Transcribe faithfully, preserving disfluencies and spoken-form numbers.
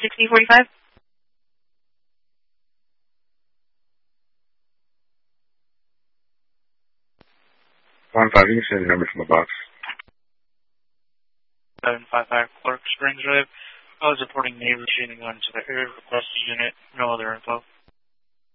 sixty forty-five. One five, you can send the number from the box. seven five five Clark Springs Drive. I was reporting neighbors shooting onto the air. Request the unit. No other info.